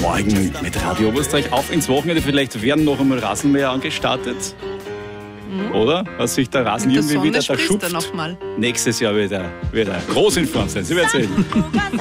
Morgen mit Radio Oberösterreich auf ins Wochenende. Vielleicht werden noch einmal Rasenmäher angestartet. Oder? Dass sich der Rasen irgendwie wieder da schupft. Nächstes Jahr wieder groß in Form sein. Sie werden sehen.